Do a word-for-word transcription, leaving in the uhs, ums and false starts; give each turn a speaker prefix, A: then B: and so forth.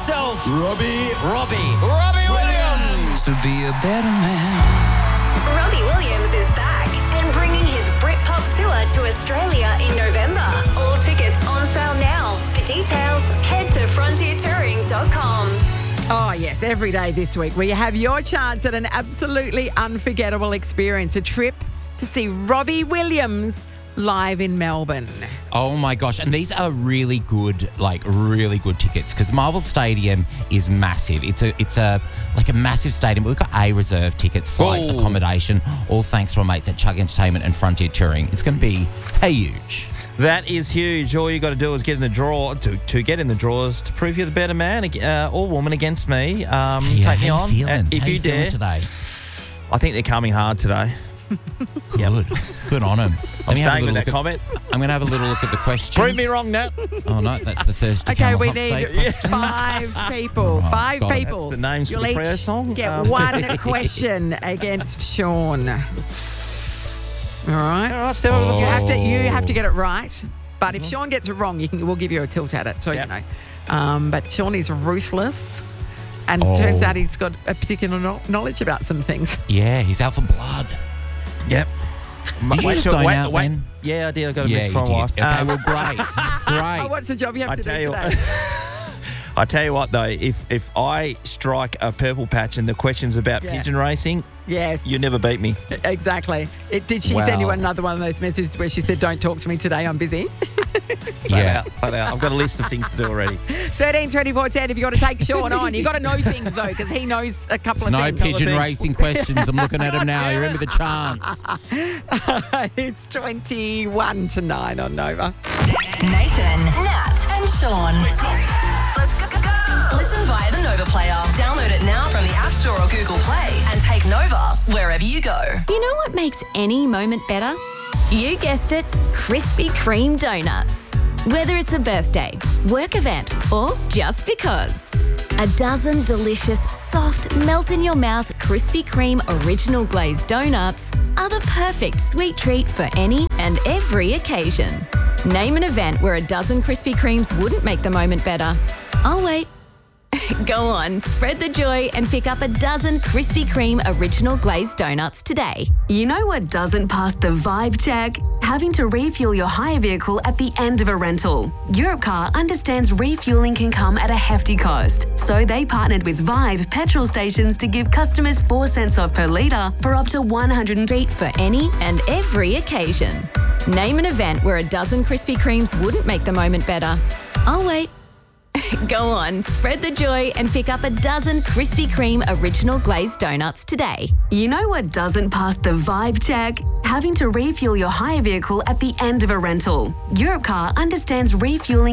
A: himself,
B: Robbie.
A: Robbie. Robbie Williams.
C: To be a better man.
D: Robbie Williams is back and bringing his Britpop tour to Australia in November. All tickets on sale now. For details, head to frontier touring dot com.
E: Oh, yes, every day this week where you have your chance at an absolutely unforgettable experience, a trip to see Robbie Williams live in Melbourne.
F: Oh, my gosh. And these are really good, like, really good tickets because Marvel Stadium is massive. It's a, it's a, like a massive stadium. We've got A reserve tickets, flights,
B: Whoa.
F: accommodation, all thanks to our mates at Chug Entertainment and Frontier Touring. It's going to be huge.
B: That is huge. All you got to do is get in the draw to, to get in the draws to prove you're the better man uh, or woman against me. Um,
F: Yeah,
B: take me
F: how
B: on.
F: you feeling?
B: And if
F: how
B: you,
F: you feeling
B: dare,
F: today?
B: I think they're coming hard today.
F: Good. Good on him.
B: I'm staying with that comment.
F: I'm going to have a little look at the questions.
B: Prove me wrong, Nat.
F: Oh, no, that's the Thirsty
E: Okay,
F: Camel
E: we
F: Hot
E: need
F: Date question.
E: five people.
F: Oh,
E: five
F: God.
E: people.
B: That's the names for
E: You'll
B: the
E: each
B: Freo song.
E: Get
B: Um,
E: one question against Sean. All right.
B: All right, Steph, have a look.
E: You
F: Oh.
E: have to. You have to get it right. But if Sean gets it wrong, you can. We'll give you a tilt at it. So
B: Yep.
E: you know. Um, but Sean is ruthless, and
F: Oh.
E: turns out he's got a particular no- knowledge about some things.
F: Yeah, he's out for blood.
B: Yep.
F: Did you just zone out then?
B: Yeah, I did. I got a
F: Yeah,
B: miss
F: you
B: from
F: did.
B: my wife.
F: Okay,
B: Um,
F: well, great. Great.
E: Oh, what's the job you have
B: I
E: to
B: tell
E: do
B: you
E: today?
B: I tell you what, though, if if I strike a purple patch and the question's about
E: Yeah.
B: pigeon racing,
E: Yes,
B: you never beat me.
E: exactly. It, did she
F: Wow.
E: send you another one of those messages where she said, "Don't talk to me today, I'm busy"?
B: Flat
F: Yeah.
B: out, flat out. I've got a list of things to do already.
E: thirteen twenty-four ten. If you got to take Sean on, you got to know things though, because he knows a couple of
F: No
E: things.
F: pigeon
B: things.
F: racing questions. I'm looking at him now. You remember the chance.
E: It's twenty-one to nine on Nova.
G: Nathan, Nat, and Sean. Let's go, go, go. Listen via the Nova Player. Download it now from the App Store or Google Play and take Nova wherever you go.
D: You know what makes any moment better? You guessed it, Krispy Kreme donuts. Whether it's a birthday, work event, or just because. A dozen delicious, soft, melt-in-your-mouth Krispy Kreme original glazed donuts are the perfect sweet treat for any and every occasion. Name an event where a dozen Krispy Kremes wouldn't make the moment better. I'll wait. Go on, spread the joy and pick up a dozen Krispy Kreme original glazed donuts today.
G: You know what doesn't pass the vibe check? Having to refuel your hire vehicle at the end of a rental. Europcar understands refueling can come at a hefty cost, so they partnered with Vibe petrol stations to give customers four cents off per litre for up to one hundred
D: Treat for any and every occasion. Name an event where a dozen Krispy Kremes wouldn't make the moment better. I'll wait. Go on, spread the joy and pick up a dozen Krispy Kreme original glazed donuts today.
G: You know what doesn't pass the vibe check? Having to refuel your hire vehicle at the end of a rental. Europcar understands refueling